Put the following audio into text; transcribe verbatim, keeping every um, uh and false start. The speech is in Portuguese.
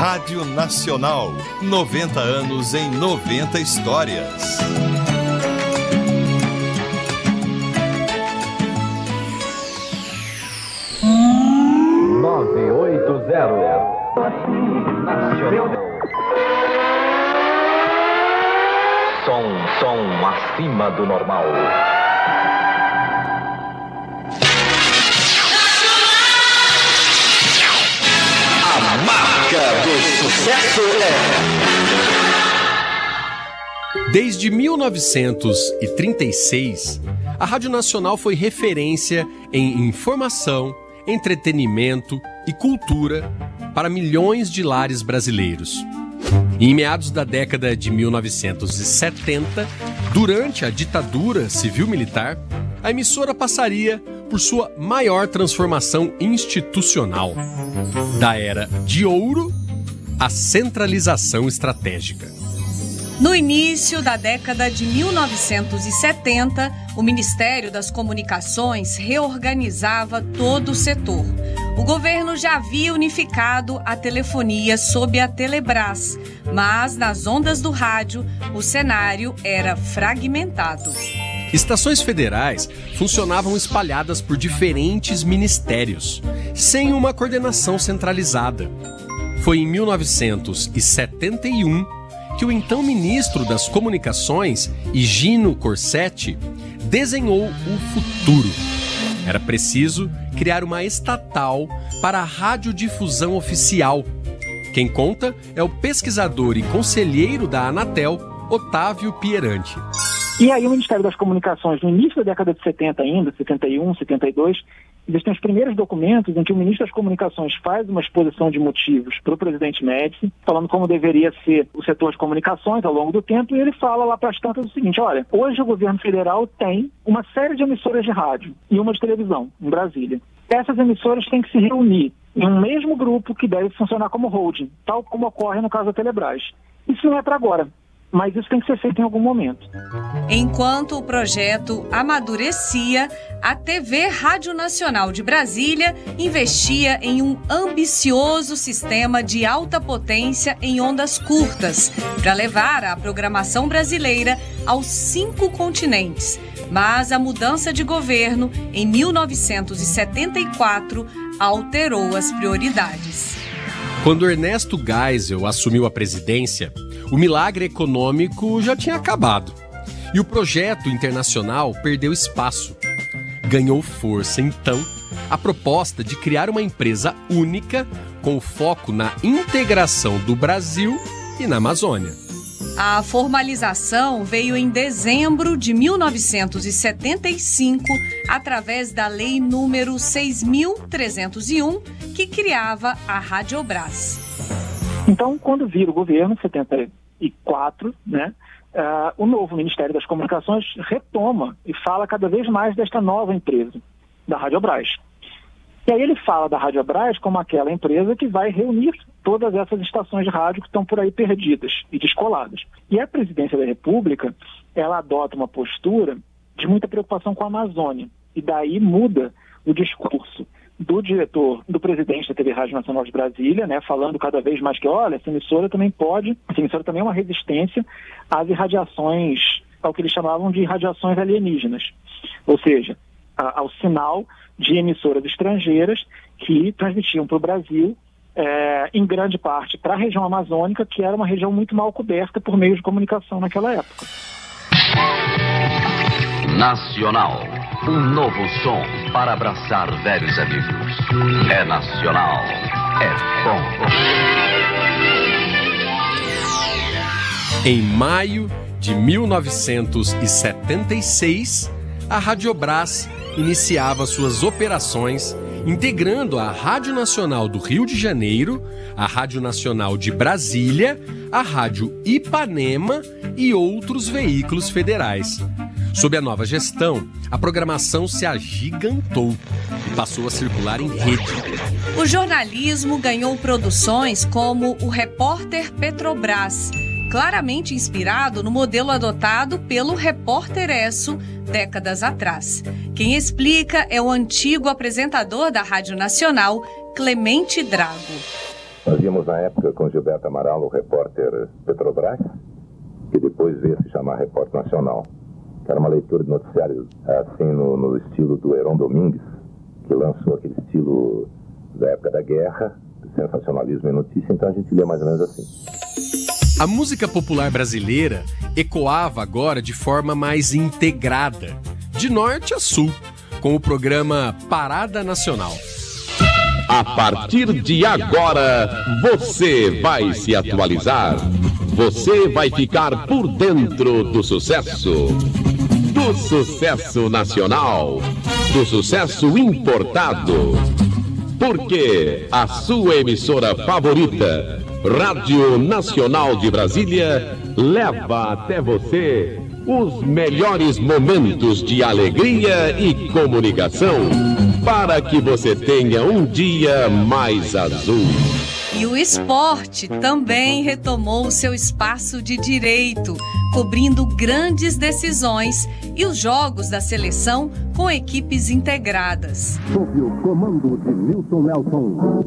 Rádio Nacional, noventa anos em noventa histórias. nove oito zero Nacional. Som, som acima do normal. A marca do sucesso é... Desde mil novecentos e trinta e seis, a Rádio Nacional foi referência em informação, entretenimento e cultura para milhões de lares brasileiros. E em meados da década de mil novecentos e setenta, durante a ditadura civil-militar, a emissora passaria por sua maior transformação institucional, da era de ouro à centralização estratégica. No início da década de mil novecentos e setenta, o Ministério das Comunicações reorganizava todo o setor. O governo já havia unificado a telefonia sob a Telebrás, mas nas ondas do rádio, o cenário era fragmentado. Estações federais funcionavam espalhadas por diferentes ministérios, sem uma coordenação centralizada. Foi em mil novecentos e setenta e um que o então ministro das Comunicações, Higino Corsetti, desenhou o futuro. Era preciso criar uma estatal para a radiodifusão oficial. Quem conta é o pesquisador e conselheiro da Anatel, Otávio Pieranti. E aí o Ministério das Comunicações, no início da década de setenta ainda, setenta e um, setenta e dois, existem os primeiros documentos em que o ministro das Comunicações faz uma exposição de motivos para o presidente Médici, falando como deveria ser o setor de comunicações ao longo do tempo, e ele fala lá para as tantas o seguinte: olha, hoje o governo federal tem uma série de emissoras de rádio e uma de televisão em Brasília. Essas emissoras têm que se reunir em um mesmo grupo que deve funcionar como holding, tal como ocorre no caso da Telebrás. Isso não é para agora, mas isso tem que ser feito em algum momento. Enquanto o projeto amadurecia, a T V Rádio Nacional de Brasília investia em um ambicioso sistema de alta potência em ondas curtas, para levar a programação brasileira aos cinco continentes. Mas a mudança de governo, em mil novecentos e setenta e quatro, alterou as prioridades. Quando Ernesto Geisel assumiu a presidência, o milagre econômico já tinha acabado. E o projeto internacional perdeu espaço. Ganhou força, então, a proposta de criar uma empresa única com foco na integração do Brasil e na Amazônia. A formalização veio em dezembro de mil novecentos e setenta e cinco, através da Lei número seis mil trezentos e um, que criava a Radiobrás. Então, quando vira o governo, em setenta e quatro, né, uh, o novo Ministério das Comunicações retoma e fala cada vez mais desta nova empresa, da Radiobrás. E aí ele fala da Radiobrás como aquela empresa que vai reunir todas essas estações de rádio que estão por aí perdidas e descoladas. E a presidência da República, ela adota uma postura de muita preocupação com a Amazônia. E daí muda o discurso do diretor, do presidente da T V Rádio Nacional de Brasília, né, falando cada vez mais que, olha, essa emissora também pode, essa emissora também é uma resistência às irradiações, ao que eles chamavam de irradiações alienígenas. Ou seja, a, ao sinal de emissoras estrangeiras que transmitiam para o Brasil, é, em grande parte para a região amazônica, que era uma região muito mal coberta por meio de comunicação naquela época. Nacional, um novo som para abraçar velhos amigos. É nacional, é bom. Em maio de mil novecentos e setenta e seis, a Radiobrás iniciava suas operações, integrando a Rádio Nacional do Rio de Janeiro, a Rádio Nacional de Brasília, a Rádio Ipanema e outros veículos federais. Sob a nova gestão, a programação se agigantou e passou a circular em rede. O jornalismo ganhou produções como o Repórter Petrobras, claramente inspirado no modelo adotado pelo Repórter Esso décadas atrás. Quem explica é o antigo apresentador da Rádio Nacional, Clemente Drago. Nós íamos na época com Gilberto Amaral, o repórter Petrobras, que depois veio se chamar Repórter Nacional, que era uma leitura de noticiários assim no, no estilo do Heron Domingues, que lançou aquele estilo da época da guerra, sensacionalismo e notícia, então a gente lia mais ou menos assim. A música popular brasileira ecoava agora de forma mais integrada, de norte a sul, com o programa Parada Nacional. A partir de agora, você vai se atualizar. Você vai ficar por dentro do sucesso. Do sucesso nacional. Do sucesso importado. Porque a sua emissora favorita, Rádio Nacional de Brasília, leva até você os melhores momentos de alegria e comunicação, para que você tenha um dia mais azul. E o esporte também retomou o seu espaço de direito, cobrindo grandes decisões e os jogos da seleção com equipes integradas. Sob o comando de Milton Nelson.